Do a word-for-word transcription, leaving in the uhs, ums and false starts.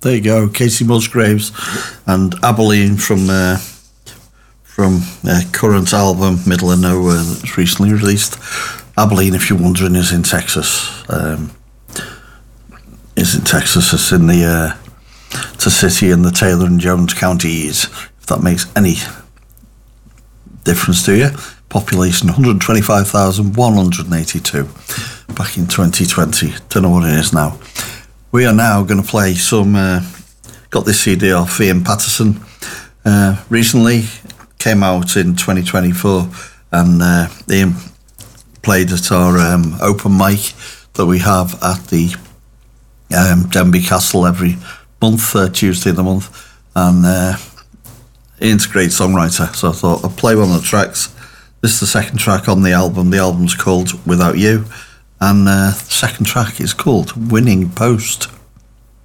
There you go, Casey Musgraves and Abilene from uh, from uh, current album Middle of Nowhere that's recently released. Abilene, if you're wondering, is in Texas. Um, is in Texas. It's in the uh, it's a city in the Taylor and Jones counties. If that makes any difference to you. Population one hundred twenty-five thousand one hundred eighty-two back in twenty twenty. Don't know what it is now. We are now going to play some, uh, got this C D off Ian Patterson uh, recently, came out in twenty twenty-four, and uh, Ian played at our um, open mic that we have at the um, Denby Castle every month, uh, Tuesday of the month, and uh, Ian's a great songwriter, so I thought I'd play one of the tracks. This is the second track on the album. The album's called Without You, and uh, the second track is called Winning Post.